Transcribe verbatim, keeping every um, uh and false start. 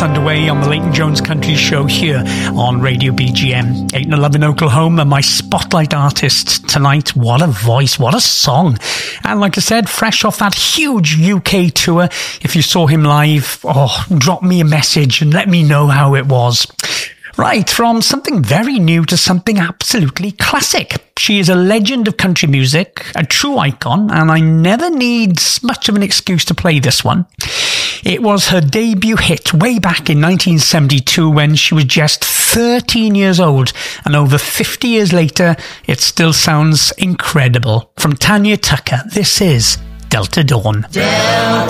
gets underway on the Leighton Jones Country Show here on Radio B G M. eight and eleven Oklahoma, my spotlight artist tonight. What a voice, what a song. And like I said, fresh off that huge U K tour, if you saw him live, oh, drop me a message and let me know how it was. Right, from something very new to something absolutely classic. She is a legend of country music, a true icon, and I never need much of an excuse to play this one. It was her debut hit way back in nineteen seventy-two when she was just thirteen years old, and over fifty years later, it still sounds incredible. From Tanya Tucker, this is Delta Dawn. Delta